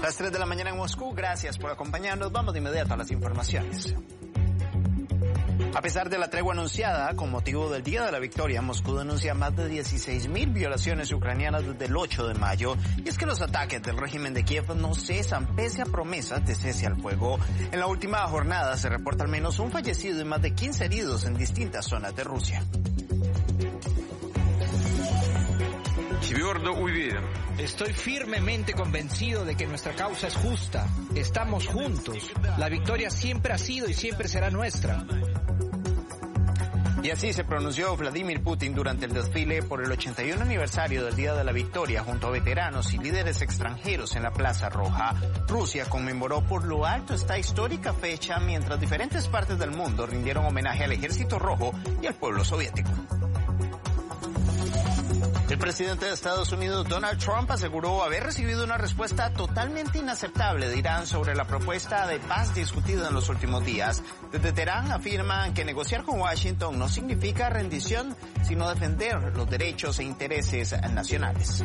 Las 3 de la mañana en Moscú, gracias por acompañarnos. Vamos de inmediato a las informaciones. A pesar de la tregua anunciada con motivo del Día de la Victoria, Moscú denuncia más de 16.000 violaciones ucranianas desde el 8 de mayo. Y es que los ataques del régimen de Kiev no cesan pese a promesas de cese al fuego. En la última jornada se reporta al menos un fallecido y más de 15 heridos en distintas zonas de Rusia. Estoy firmemente convencido de que nuestra causa es justa. Estamos juntos. La victoria siempre ha sido y siempre será nuestra. Y así se pronunció Vladimir Putin durante el desfile por el 81 aniversario del Día de la Victoria junto a veteranos y líderes extranjeros en la Plaza Roja. Rusia conmemoró por lo alto esta histórica fecha mientras diferentes partes del mundo rindieron homenaje al Ejército Rojo y al pueblo soviético. El presidente de Estados Unidos, Donald Trump, aseguró haber recibido una respuesta totalmente inaceptable de Irán sobre la propuesta de paz discutida en los últimos días. Desde Teherán afirman que negociar con Washington no significa rendición, sino defender los derechos e intereses nacionales.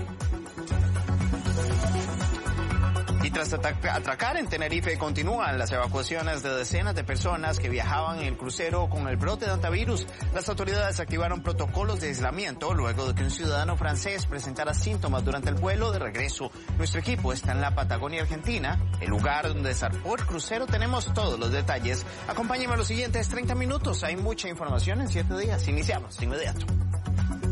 Y tras atracar en Tenerife, continúan las evacuaciones de decenas de personas que viajaban en el crucero con el brote de hantavirus. Las autoridades activaron protocolos de aislamiento luego de que un ciudadano francés presentara síntomas durante el vuelo de regreso. Nuestro equipo está en la Patagonia Argentina, el lugar donde zarpó el crucero. Tenemos todos los detalles. Acompáñenme los siguientes 30 minutos. Hay mucha información en 7 días. Iniciamos de inmediato.